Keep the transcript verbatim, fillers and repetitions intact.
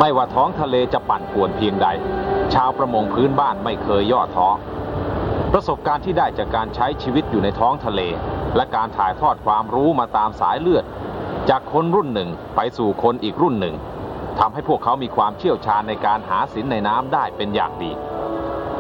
ไม่ว่าท้องทะเลจะปั่นป่วนเพียงใดชาวประมงพื้นบ้านไม่เคยย่อท้อประสบการณ์ที่ได้จากการใช้ชีวิตอยู่ในท้องทะเลและการถ่ายทอดความรู้มาตามสายเลือดจากคนรุ่นหนึ่งไปสู่คนอีกรุ่นหนึ่งทำให้พวกเขามีความเชี่ยวชาญในการหาสินในน้ำได้เป็นอย่างดี